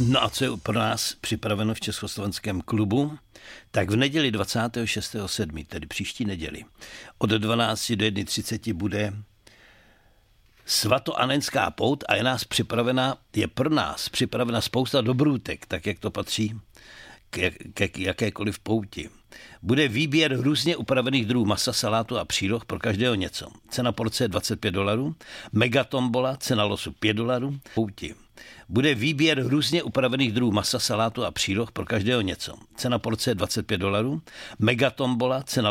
No a co je pro nás připraveno v Československém klubu? Tak v neděli 26.7., tedy příští neděli, od 12 do 1:30 bude svatoanenská pout a je pro nás připravena spousta dobrůtek, tak jak to patří k jakékoliv pouti. Bude výběr různě upravených druhů masa, salátu a příloh, pro každého něco. Cena porce je $25, megatombola, cena losu $5, pouti. Bude výběr různě upravených druhů masa, salátu a příloh, pro každého něco. Cena porce je $25, megatombola, cena